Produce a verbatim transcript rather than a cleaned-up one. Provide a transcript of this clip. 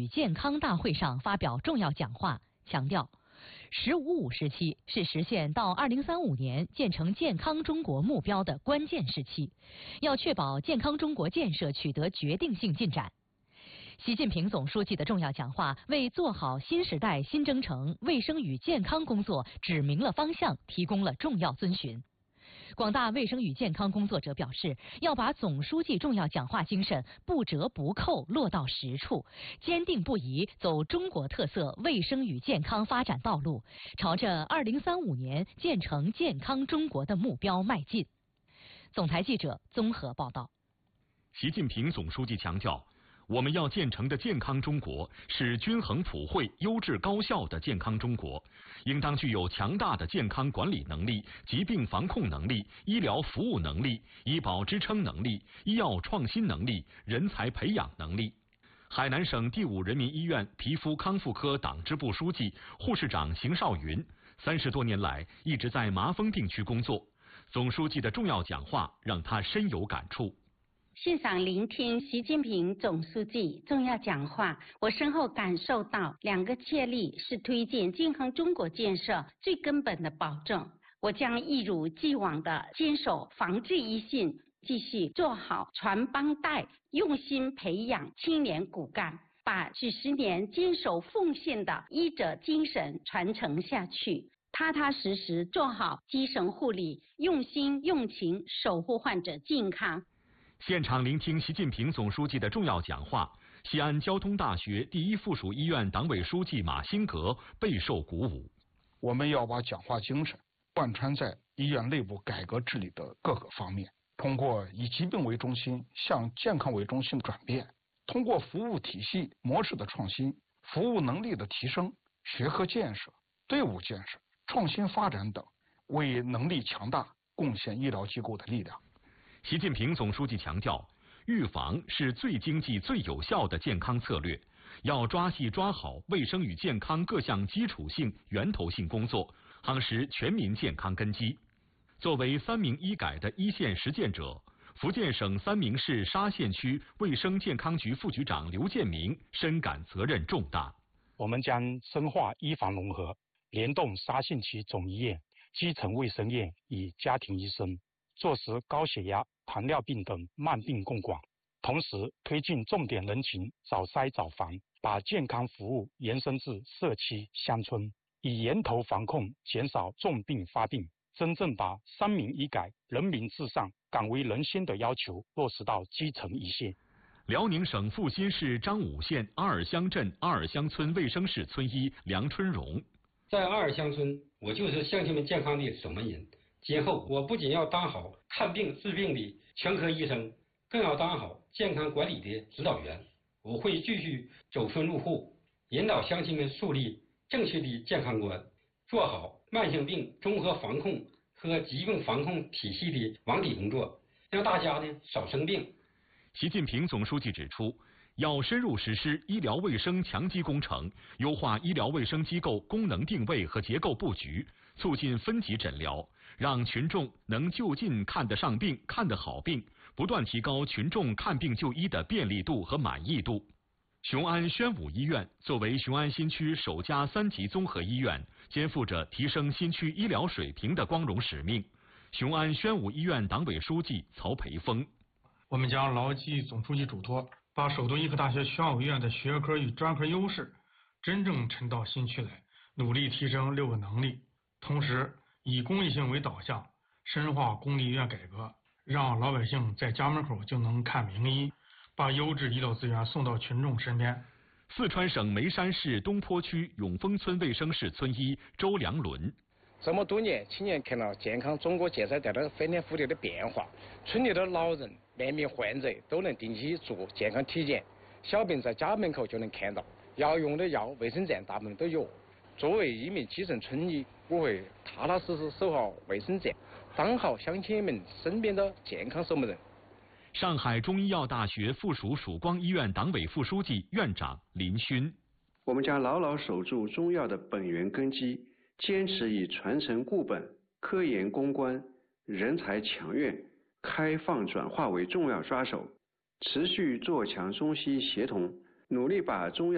健康大会上发表重要讲话，强调“十五五”时期是实现到二零三五年建成健康中国目标的关键时期，要确保健康中国建设取得决定性进展。习近平总书记的重要讲话为做好新时代新征程卫生与健康工作指明了方向，提供了重要遵循。广大卫生与健康工作者表示，要把总书记重要讲话精神不折不扣落到实处，坚定不移走中国特色卫生与健康发展道路，朝着二零三五年建成健康中国的目标迈进。总台记者综合报道。 习近平总书记强调，我们要建成的健康中国是均衡普惠、优质高效的健康中国，应当具有强大的健康管理能力、疾病防控能力、医疗服务能力、医保支撑能力、医药创新能力、人才培养能力。海南省第五人民医院皮肤康复科党支部书记、护士长邢少云，三十多年来一直在麻风病区工作。总书记的重要讲话让他深有感触。 欣赏聆听习近平总书记重要讲话，我深厚感受到两个确立是推进健康中国建设最根本的保证。我将一如既往地坚守防治一信，继续做好传帮带，用心培养青年骨干，把几十年坚守奉献的医者精神传承下去，踏踏实实做好基层护理，用心用情守护患者健康。 现场聆听习近平总书记的重要讲话，西安交通大学第一附属医院党委书记马新革备受鼓舞。 我们要把讲话精神贯穿在医院内部改革治理的各个方面，通过以疾病为中心向健康为中心的转变，通过服务体系模式的创新、服务能力的提升、学科建设、队伍建设、创新发展等，为能力强大贡献医疗机构的力量。 习近平总书记强调，预防是最经济、最有效的健康策略，要抓细抓好卫生与健康各项基础性、源头性工作，夯实全民健康根基。作为三明医改的一线实践者，福建省三明市沙县区卫生健康局副局长刘建明深感责任重大。 我们将深化医防融合，联动沙县区总医院、基层卫生院与家庭医生，落实高血压、糖尿病等慢病共管，同时推进重点人群早筛早防，把健康服务延伸至社区乡村，以源头防控，减少重病发病，真正把三民医改、人民至上、敢为人先的要求落实到基层一线。 辽宁省阜新市张武县阿尔乡镇阿尔乡村卫生室村医梁春荣， 在阿尔乡村，我就是乡亲们健康的守门人。今后我不仅要当好看病治病的全科医生，更要当好健康管理的指导员。我会继续走村入户，引导乡亲们树立正确的健康观，做好慢性病综合防控和疾病防控体系的网底工作，让大家呢少生病。 习近平总书记指出，要深入实施医疗卫生强基工程，优化医疗卫生机构功能定位和结构布局，促进分级诊疗，让群众能就近看得上病、看得好病，不断提高群众看病就医的便利度和满意度。雄安宣武医院作为雄安新区首家三级综合医院，肩负着提升新区医疗水平的光荣使命。雄安宣武医院党委书记曹培峰， 我们将牢记总书记嘱托，把首都医科大学宣武医院的学科与专科优势真正沉到新区来，努力提升六个能力，同时以公益性为导向，深化公立医院改革，让老百姓在家门口就能看名医，把优质医疗资源送到群众身边。 四川省眉山市东坡区永丰村卫生室村医周良伦， 这么多年，亲眼看了健康中国建设带来翻天覆地的变化，村里的老人、难民患者都能定期做健康体检，小病在家门口就能看到，要用的药卫生站大部分都有。作为一名基层村医，我会踏踏实实守好卫生站，当好乡亲们身边的健康守门人。 上海中医药大学附属曙光医院党委副书记、院长林勋， 我们将牢牢守住中药的本源根基，坚持以传承固本、科研攻关、人才抢院、开放转化为重要抓手，持续做强中西协同，努力把中药